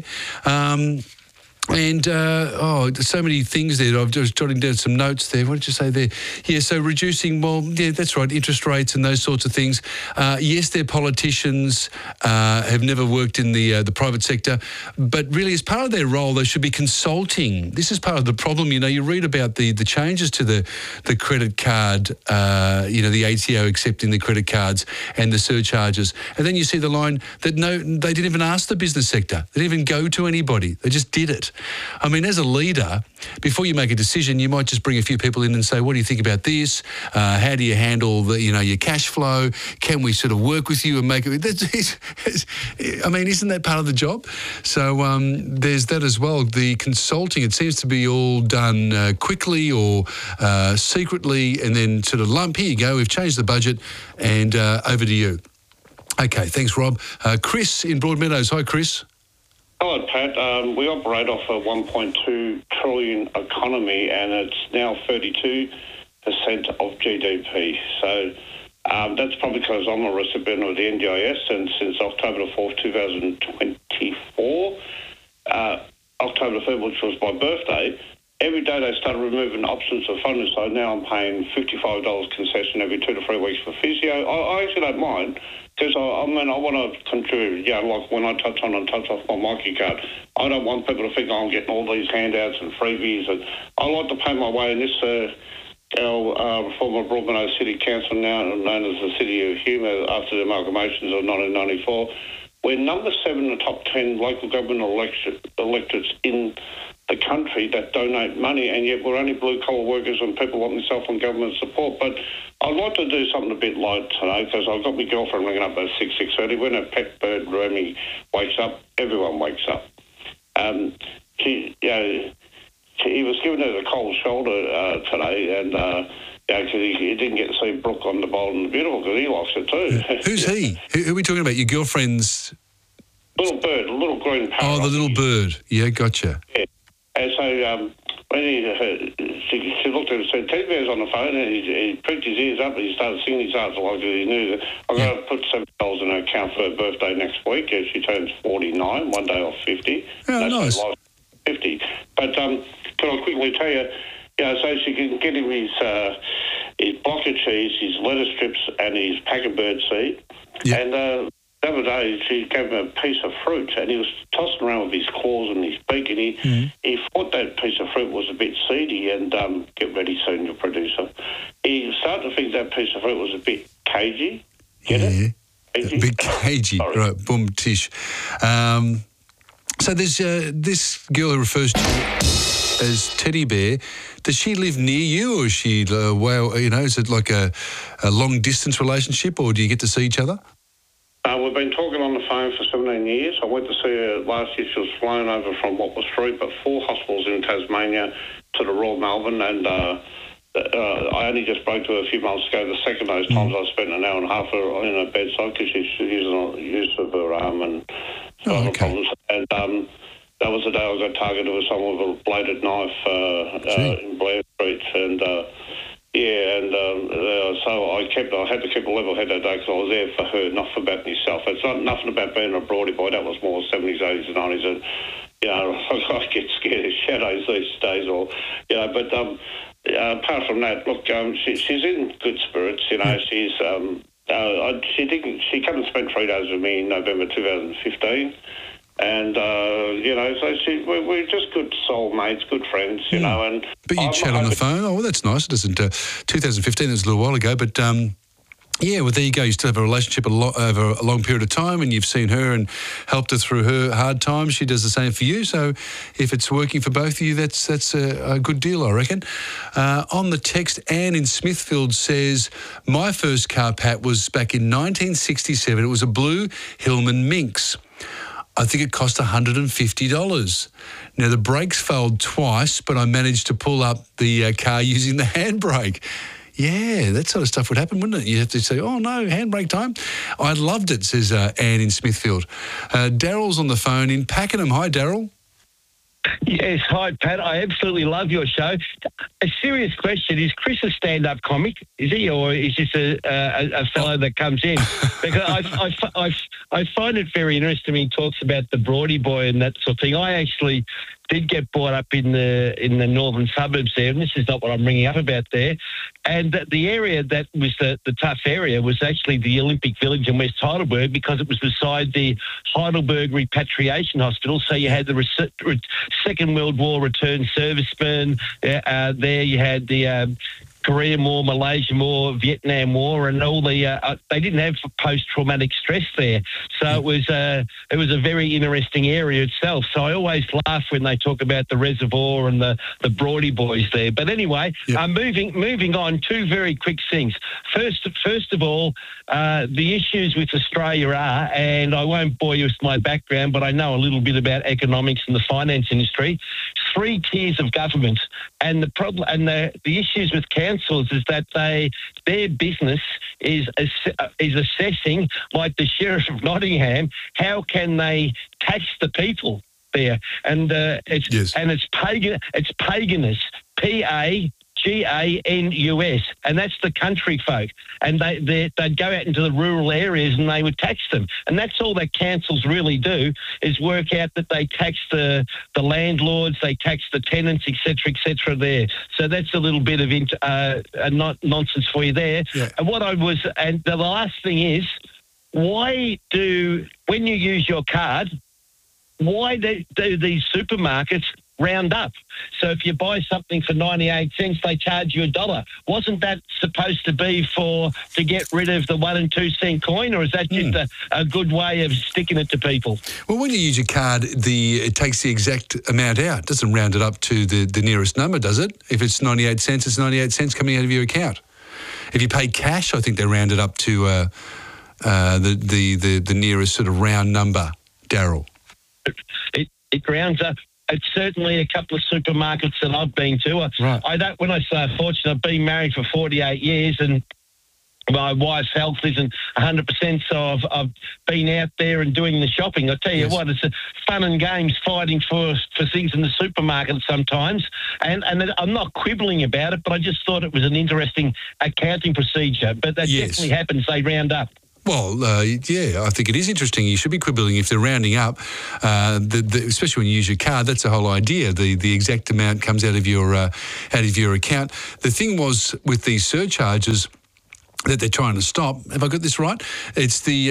So many things there. I've just jotting down some notes there. What did you say there? Yeah, so reducing, that's right, interest rates and those sorts of things. Yes, they're politicians, have never worked in the private sector, but really as part of their role, they should be consulting. This is part of the problem. You know, you read about the changes to the credit card, the ATO accepting the credit cards and the surcharges. And then you see the line that no, they didn't even ask the business sector. They didn't even go to anybody. They just did it. I mean, as a leader, before you make a decision, you might just bring a few people in and say, what do you think about this? How do you handle your cash flow? Can we sort of work with you and make it? I mean, isn't that part of the job? So there's that as well. The consulting, it seems to be all done quickly or secretly, and then sort of lump, here you go, we've changed the budget, and over to you. Okay, thanks, Rob. Chris in Broadmeadows. Hi, Chris. Hello, Pat. We operate off a $1.2 trillion economy, and it's now 32% of GDP. So that's probably because I'm a recipient of the NDIS, and since October 4th, 2024, October 3rd, which was my birthday, every day they started removing options of funding, so now I'm paying $55 concession every 2 to 3 weeks for physio. I actually don't mind, because I want to contribute. Like when I touch off my Mikey card, I don't want people to think I'm getting all these handouts and freebies, and I like to pay my way in this. Our former Broadmeadow City Council, now known as the City of Humour, after the amalgamations of 1994, we're number 7 in the top 10 local government electorates in the country that donate money, and yet we're only blue-collar workers and people like myself on government support. But I'd like to do something a bit light today, because I've got my girlfriend ringing up at 6:30. When her pet bird, Remy, wakes up, everyone wakes up. He was giving her the cold shoulder today, and because he didn't get to see Brooke on the Bold and the Beautiful, because he likes it too. Who's he? Who are we talking about? Your girlfriend's... Little bird, a little green parrot. Oh, the little bird. Yeah, gotcha. Yeah. And so when she looked at it and said, Teddy Bear's on the phone, and he pricked his ears up and he started singing his heart like he knew that I'm going to put $7 in her account for her birthday next week as she turns 49, one day off 50. Oh, nice. 50. But can I quickly tell you, so she can get him his block of cheese, his lettuce strips and his pack of bird seed. Yeah. And the other day, she gave him a piece of fruit, and he was tossing around with his claws and his beak, and he thought that piece of fruit was a bit seedy, and get ready soon, your producer. He started to think that piece of fruit was a bit cagey. Get it? Cagey? A bit cagey. Sorry. Right, boom, tish. So there's this girl who refers to as Teddy Bear. Does she live near you, or is she, is it like a long-distance relationship, or do you get to see each other? We've been talking on the phone for 17 years. I went to see her last year. She was flown over from what was 3 but 4 hospitals in Tasmania to the Royal Melbourne, and I only just spoke to her a few months ago. The second of those times I spent an hour and a half in her bedside because she's using use of her arm and other problems. And that was the day I got targeted with someone with a bladed knife in Blair Street, and so I had to keep a level head that day because I was there for her, not for about myself. It's not nothing about being a Broadie boy. That was more 70s, 80s and 90s, and I get scared of shadows these days. But apart from that, look, she's in good spirits. She's she came and spent 3 days with me in November 2015. And, so we're just good soulmates, good friends, and... But you chat on the phone? Oh, well, that's nice. It isn't 2015, it was a little while ago, but, well, there you go. You still have a relationship over a long period of time, and you've seen her and helped her through her hard times. She does the same for you. So if it's working for both of you, that's a good deal, I reckon. On the text, Anne in Smithfield says, my first car, Pat, was back in 1967. It was a blue Hillman Minx. I think it cost $150. Now, the brakes failed twice, but I managed to pull up the car using the handbrake. Yeah, that sort of stuff would happen, wouldn't it? You have to say, oh, no, handbrake time. I loved it, says Anne in Smithfield. Daryl's on the phone in Pakenham. Hi, Daryl. Yes, hi, Pat. I absolutely love your show. A serious question, is Chris a stand-up comic? Is he, or is this a fellow that comes in? Because I find it very interesting when he talks about the Broadie boy and that sort of thing. I actually did get brought up in the northern suburbs there, and this is not what I'm ringing up about there. And the area that was the tough area was actually the Olympic Village in West Heidelberg, because it was beside the Heidelberg Repatriation Hospital. So you had the Second World War returned servicemen. There you had the Korean War, Malaysian War, Vietnam War, and all the they didn't have post-traumatic stress there. So it was a very interesting area itself. So I always laugh when they talk about the reservoir and the Broadie boys there. But anyway, moving on, 2 very quick things. First of all, the issues with Australia are, and I won't bore you with my background, but I know a little bit about economics and the finance industry. 3 tiers of government, and the problem and the issues with councils is that their business is assessing, like the Sheriff of Nottingham, how can they tax the people there, and it's pagan. It's paganist. PAGANIST. GANUS, and that's the country folk. And they'd go out into the rural areas and they would tax them. And that's all that councils really do, is work out that they tax the landlords, they tax the tenants, etc. there. So that's a little bit of nonsense for you there. Yeah. And the last thing is, when you use your card, why do these supermarkets round up? So if you buy something for 98 cents, they charge you $1. Wasn't that supposed to be to get rid of the 1 and 2 cent coin, or is that just a good way of sticking it to people? Well, when you use your card, it takes the exact amount out. It doesn't round it up to the nearest number, does it? If it's 98 cents, it's 98 cents coming out of your account. If you pay cash, I think they round it up to the nearest sort of round number, Daryl. It rounds up. It's certainly a couple of supermarkets that I've been to. Right. When I say fortunate, I've been married for 48 years and my wife's health isn't 100%, so I've been out there and doing the shopping. I tell you what, it's fun and games fighting for things in the supermarket sometimes. And I'm not quibbling about it, but I just thought it was an interesting accounting procedure. But that definitely happens. They round up. Well, I think it is interesting. You should be quibbling if they're rounding up, especially when you use your card. That's the whole idea. The exact amount comes out of your account. The thing was with these surcharges that they're trying to stop. Have I got this right? It's it's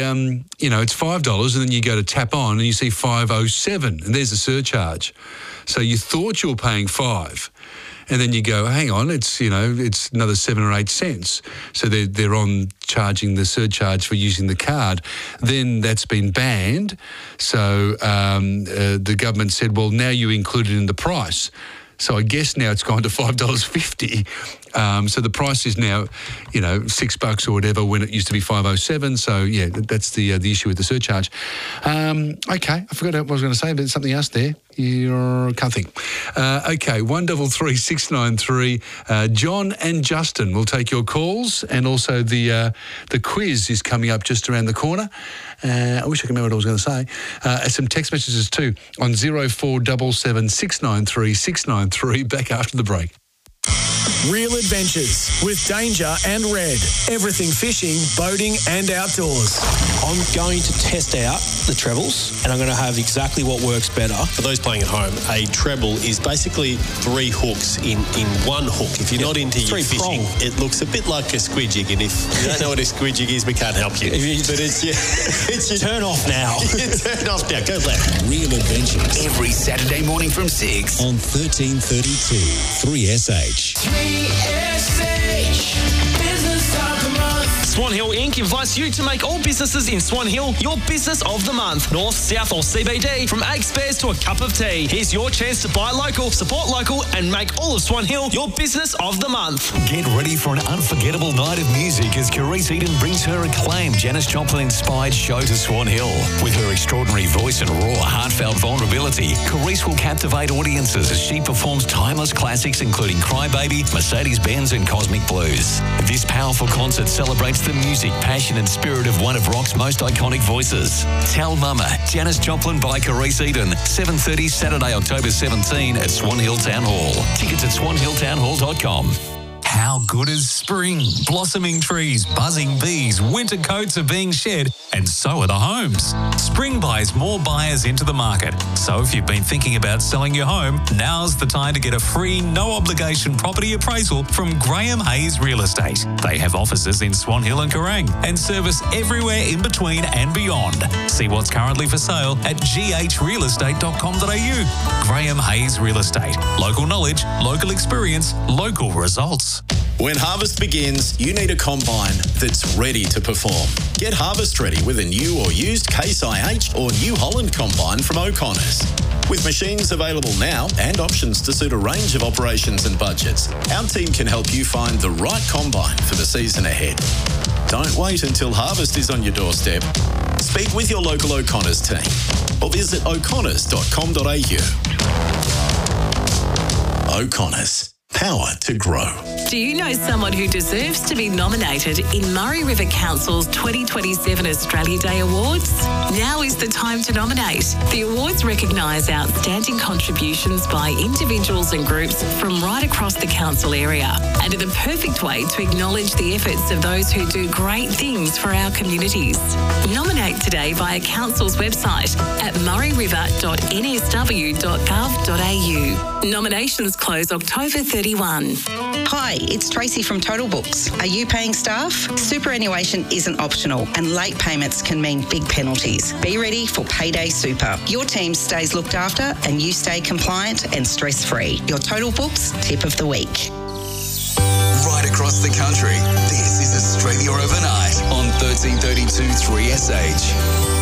$5, and then you go to tap on and you see $5.07, and there's a surcharge. So you thought you were paying $5. And then you go, hang on, it's another 7 or 8 cents. So they're on charging the surcharge for using the card. Then that's been banned. So the government said, well, now you include it in the price. So I guess now it's gone to $5.50. So the price is now, $6 or whatever when it used to be $5.07. So yeah, that's the issue with the surcharge. Okay, I forgot what I was going to say, but there's something else there. Can't think. Okay, 133 693. John and Justin will take your calls, and also the quiz is coming up just around the corner. I wish I could remember what I was going to say. Some text messages too on 0477 693 693. Back after the break. Real adventures with Danger and Red. Everything fishing, boating and outdoors. I'm going to test out the trebles, and I'm going to have exactly what works better. For those playing at home, a treble is basically 3 hooks in one hook. If you're not into your fishing, it looks a bit like a squid jig, and if you don't know what a squid jig is, we can't help you. But it's turn off now. Turn off now. Go left. Real adventures every Saturday morning from 6 on 1332 3SH. 3SH, Business of the Month. Swan Hill Inc. invites you to make all businesses in Swan Hill your business of the month. North, south or CBD, from egg spares to a cup of tea. Here's your chance to buy local, support local and make all of Swan Hill your business of the month. Get ready for an unforgettable night of music as Carice Eden brings her acclaimed Janis Joplin-inspired show to Swan Hill. With her extraordinary voice and raw, heartfelt vulnerability, Carice will captivate audiences as she performs timeless classics including Cry Baby, Mercedes-Benz and Cosmic Blues. This powerful concert celebrates the music, passion and spirit of one of rock's most iconic voices. Tell Mama, Janis Joplin by Carice Eden, 7:30 Saturday, October 17 at Swan Hill Town Hall. Tickets at swanhilltownhall.com. How good is spring? Blossoming trees, buzzing bees, winter coats are being shed, and so are the homes. Spring buys more buyers into the market. So if you've been thinking about selling your home, now's the time to get a free, no-obligation property appraisal from Graham Hayes Real Estate. They have offices in Swan Hill and Kerrang and service everywhere in between and beyond. See what's currently for sale at ghrealestate.com.au. Graham Hayes Real Estate. Local knowledge, local experience, local results. When harvest begins, you need a combine that's ready to perform. Get harvest ready with a new or used Case IH or New Holland combine from O'Connor's. With machines available now and options to suit a range of operations and budgets, our team can help you find the right combine for the season ahead. Don't wait until harvest is on your doorstep. Speak with your local O'Connor's team or visit o'connors.com.au. O'Connor's. Power to grow. Do you know someone who deserves to be nominated in Murray River Council's 2027 Australia Day Awards? Now is the time to nominate. The awards recognise outstanding contributions by individuals and groups from right across the council area and are the perfect way to acknowledge the efforts of those who do great things for our communities. Nominate today via Council's website at murrayriver.nsw.gov.au. Nominations close October 31. Hi, it's Tracy from Total Books. Are you paying staff? Superannuation isn't optional and late payments can mean big penalties. Be ready for Payday Super. Your team stays looked after and you stay compliant and stress-free. Your Total Books Tip of the Week. Right across the country, this is Australia Overnight on 1332 3SH.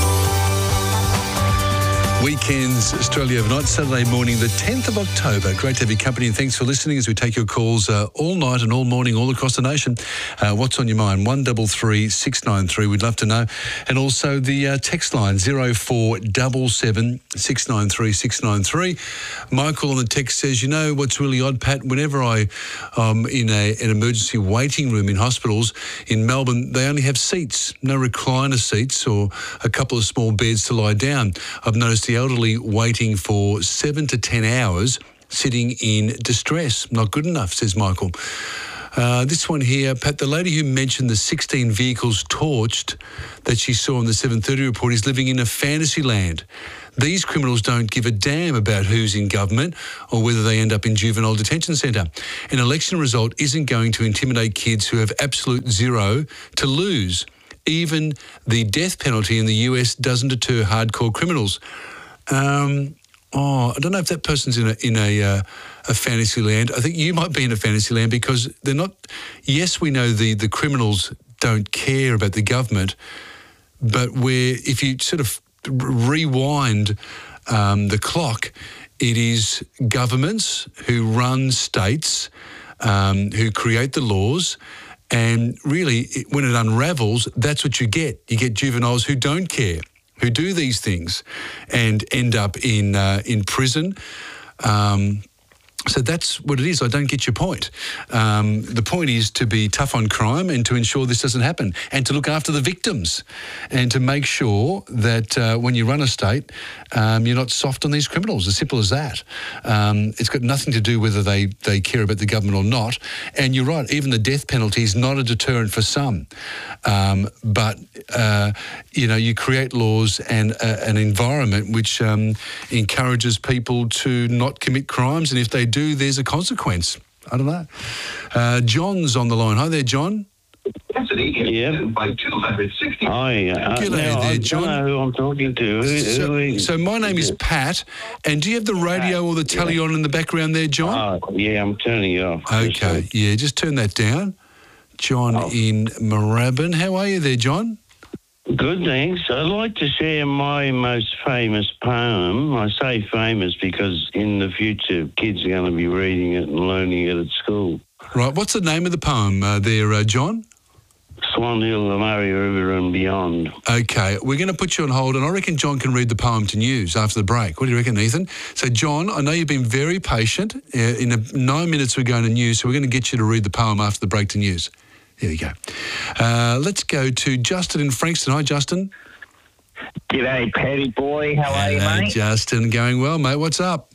Weekends, Australia Overnight, Saturday morning, the 10th of October. Great to have your company and thanks for listening as we take your calls all night and all morning all across the nation. What's on your mind? 133 693. We'd love to know. And also the text line 0477 693 693. Michael on the text says, you know what's really odd, Pat? Whenever I'm in an emergency waiting room in hospitals in Melbourne, they only have seats, no recliner seats or a couple of small beds to lie down. I've noticed the elderly waiting for 7 to 10 hours sitting in distress. Not good enough, says Michael. This one here, Pat, the lady who mentioned the 16 vehicles torched that she saw in the 7:30 report is living in a fantasy land. These criminals don't give a damn about who's in government or whether they end up in juvenile detention centre. An election result isn't going to intimidate kids who have absolute zero to lose. Even the death penalty in the US doesn't deter hardcore criminals. I don't know if that person's in a fantasy land. I think you might be in a fantasy land because they're not. Yes, we know the criminals don't care about the government, but if you sort of rewind the clock, it is governments who run states, who create the laws. And really, when it unravels, that's what you get. You get juveniles who don't care, who do these things and end up in prison. So that's what it is. I don't get your point. The point is to be tough on crime and to ensure this doesn't happen and to look after the victims and to make sure that when you run a state, you're not soft on these criminals, as simple as that. It's got nothing to do whether they care about the government or not. And you're right, even the death penalty is not a deterrent for some. But you create laws and an environment which encourages people to not commit crimes, and if they do, there's a consequence. I don't know. John's on the line. Hi there, John. Yeah. Hi. G'day there, John. I don't know who I'm talking to. So my name is Pat, and do you have the radio or the telly on in the background there, John? Yeah, I'm turning it off. Okay, yeah, just turn that down. John in Moorabbin. How are you there, John? Good, thanks. I'd like to share my most famous poem. I say famous because in the future kids are going to be reading it and learning it at school. Right, what's the name of the poem there, John? Swan Hill, the Murray River and beyond. Okay, we're going to put you on hold, and I reckon John can read the poem to news after the break. What do you reckon, Ethan? So, John, I know you've been very patient. In 9 minutes we're going to news, so we're going to get you to read the poem after the break to news. There we go. Let's go to Justin in Frankston. Hi, Justin. G'day, Paddy boy. How are you, mate? Justin. Going well, mate. What's up?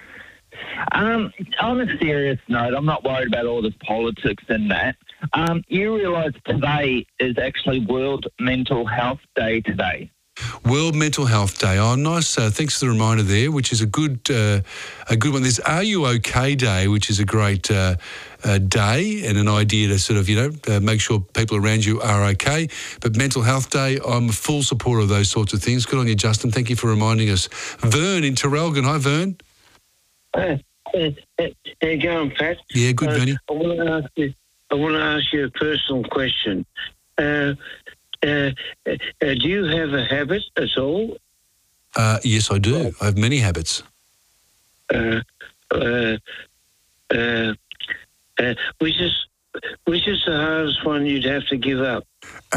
On a serious note, I'm not worried about all this politics and that. You realise today is actually World Mental Health Day today. World Mental Health Day. Oh, nice. Thanks for the reminder there, which is a good one. There's Are You OK Day, which is a great day and an idea to sort of, make sure people around you are okay. But Mental Health Day, I'm a full supporter of those sorts of things. Good on you, Justin. Thank you for reminding us. Vern in Terrelgan. Hi, Vern. How you going, Pat? Yeah, good, Vernie. I want to ask you a personal question. Do you have a habit at all? Yes, I do. I have many habits. Which is the hardest one you'd have to give up?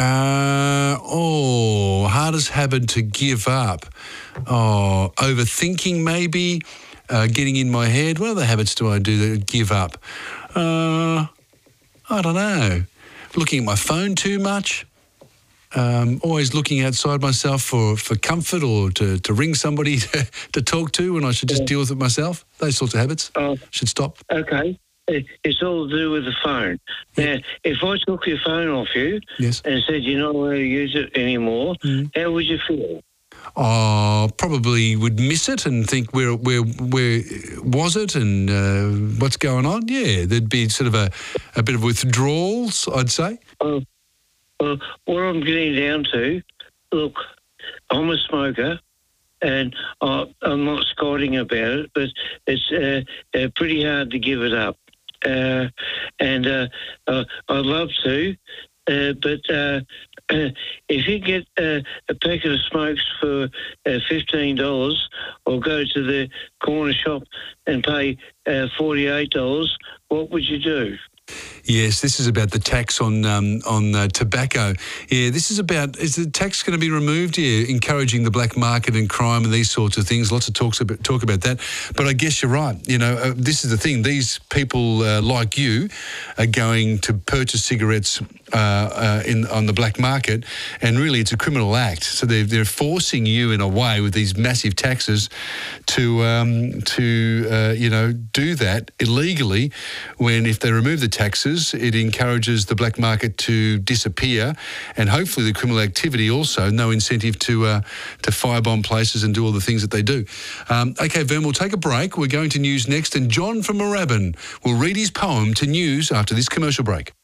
Hardest habit to give up. Overthinking maybe, getting in my head. What other habits do I do that give up? I don't know, looking at my phone too much, always looking outside myself for comfort or to ring somebody to talk to when I should just deal with it myself. Those sorts of habits should stop. Okay. It's all to do with the phone. Now, if I took your phone off you and said you're not allowed to use it anymore, how would you feel? Oh, probably would miss it and think where was it and what's going on. Yeah, there'd be sort of a bit of withdrawals, I'd say. Well, what I'm getting down to, look, I'm a smoker. And I'm not scolding about it, but it's pretty hard to give it up. And I'd love to, but if you get a packet of smokes for $15 or go to the corner shop and pay $48, what would you do? Yes, this is about the tax on tobacco. Yeah, this is about, is the tax going to be removed? Yeah, encouraging the black market and crime and these sorts of things. Lots of talk about that. But I guess you're right. You know, this is the thing. These people like you are going to purchase cigarettes on the black market, and really it's a criminal act. So they're forcing you in a way with these massive taxes to do that illegally. When if they remove the taxes, it encourages the black market to disappear, and hopefully the criminal activity also. No incentive to firebomb places and do all the things that they do. Okay, Vern, we'll take a break. We're going to news next, and John from Moorabbin will read his poem to news after this commercial break.